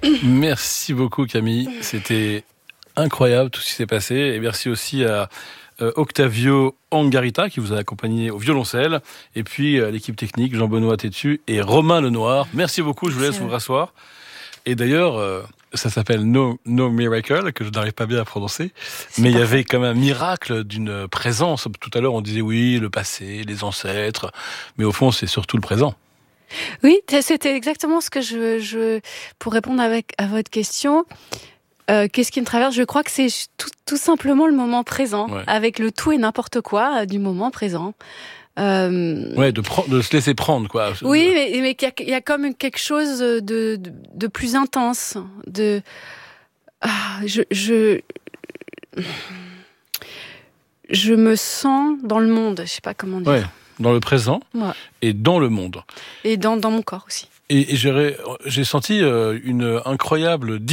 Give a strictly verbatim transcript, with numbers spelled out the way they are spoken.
Merci beaucoup Camille, c'était incroyable tout ce qui s'est passé. Et merci aussi à euh, Octavio Angarita qui vous a accompagné au violoncelle. Et puis euh, l'équipe technique, Jean-Benoît Tétu et Romain Lenoir. Merci beaucoup, je vous laisse vous rasseoir. Et d'ailleurs, euh, ça s'appelle No, no Miracle, que je n'arrive pas bien à prononcer. C'est mais il y avait comme un miracle d'une présence. Tout à l'heure, on disait oui, le passé, les ancêtres. Mais au fond, c'est surtout le présent. Oui, c'était exactement ce que je... je pour répondre avec, à votre question... Euh, qu'est-ce qui me traverse ? Je crois que c'est tout, tout simplement le moment présent, ouais. Avec le tout et n'importe quoi euh, du moment présent. Euh... Ouais, de, pre- de se laisser prendre, quoi. Oui, mais, mais qu'il y a, il y a comme quelque chose de, de, de plus intense. De, ah, je, je, je me sens dans le monde. Je sais pas comment dire. Ouais, dans le présent ouais. Et dans le monde. Et dans, dans mon corps aussi. Et, et j'ai, j'ai senti euh, une incroyable